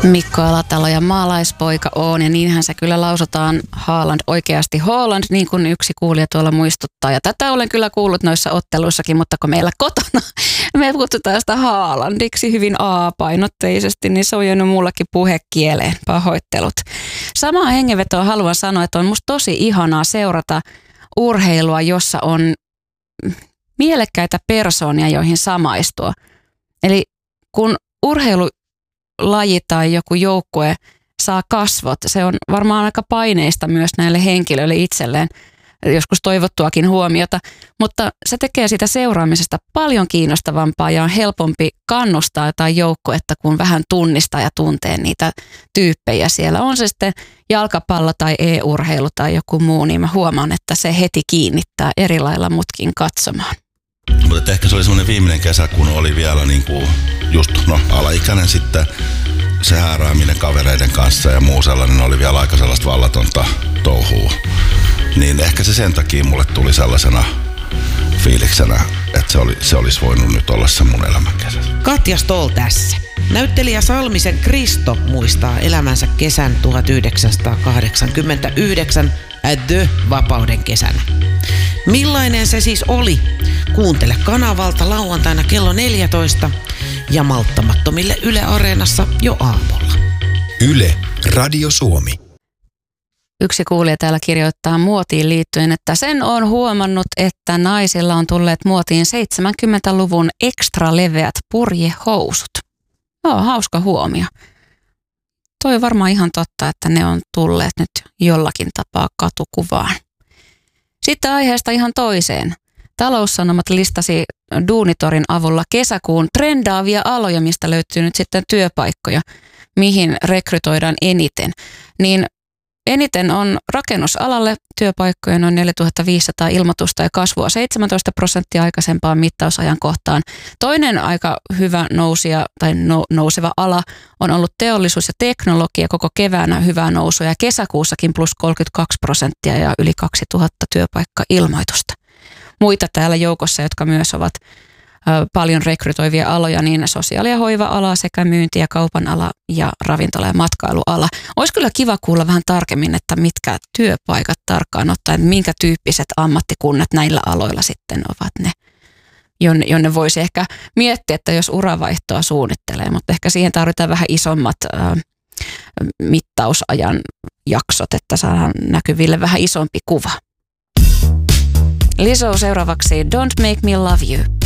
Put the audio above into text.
Mikko Alatalo ja maalaispoika on, ja niinhän se kyllä lausutaan Haaland oikeasti Haaland, niin kuin yksi kuulija tuolla muistuttaa. Ja tätä olen kyllä kuullut noissa otteluissakin, mutta kun meillä kotona me kutsutaan sitä Haalandiksi hyvin A-painotteisesti, niin se on jäänyt mullakin puhekieleen. Pahoittelut. Samaa hengenvetoa haluan sanoa, että on musta tosi ihanaa seurata urheilua, jossa on mielekkäitä persoonia, joihin samaistua. Eli kun urheilulaji tai joku joukkue saa kasvot, se on varmaan aika paineista myös näille henkilöille itselleen, joskus toivottuakin huomiota, mutta se tekee sitä seuraamisesta paljon kiinnostavampaa ja on helpompi kannustaa jotain joukkuetta, kun vähän tunnistaa ja tuntee niitä tyyppejä siellä. On se sitten jalkapallo tai e-urheilu tai joku muu, niin mä huomaan, että se heti kiinnittää eri lailla mutkin katsomaan. Mutta ehkä se oli semmoinen viimeinen kesä, kun oli vielä niinku just alaikäinen sitten se häärääminen kavereiden kanssa ja muu sellainen oli vielä aika sellaista vallatonta touhua. Niin ehkä se sen takia mulle tuli sellaisena fiiliksenä, että se olisi voinut nyt olla se mun elämän kesä. Katja Stoll tässä. Näyttelijä Salmisen Kristo muistaa elämänsä kesän 1989 The-vapauden kesänä. Millainen se siis oli? Kuuntele kanavalta lauantaina kello 14 ja malttamattomille Yle Areenassa jo aamulla. Yle, Radio Suomi. Yksi kuulija täällä kirjoittaa muotiin liittyen, että sen on huomannut, että naisilla on tulleet muotiin 70-luvun ekstra leveät purjehousut. Joo, hauska huomio. Toi on varmaan ihan totta, että ne on tulleet nyt jollakin tapaa katukuvaan. Sitten aiheesta ihan toiseen. Taloussanomat listasi Duunitorin avulla kesäkuun trendaavia aloja, mistä löytyy nyt sitten työpaikkoja, mihin rekrytoidaan eniten. Niin eniten on rakennusalalle työpaikkoja noin 4500 ilmoitusta ja kasvua 17% aikaisempaan mittausajankohtaan. Toinen aika hyvä nouseva ala on ollut teollisuus ja teknologia, koko keväänä hyvää nousua ja kesäkuussakin plus 32% ja yli 2000 työpaikka-ilmoitusta. Muita täällä joukossa, jotka myös ovat paljon rekrytoivia aloja, niin sosiaali- ja hoiva-ala sekä myynti- ja kaupan ala ja ravintola- ja matkailuala. Olisi kyllä kiva kuulla vähän tarkemmin, että mitkä työpaikat tarkkaan ottaen, minkä tyyppiset ammattikunnat näillä aloilla sitten ovat ne, jonne voisi ehkä miettiä, että jos uravaihtoa suunnittelee, mutta ehkä siihen tarvitaan vähän isommat mittausajan jaksot, että saadaan näkyville vähän isompi kuva. Lizzo seuraavaksi Don't Make Me Love You.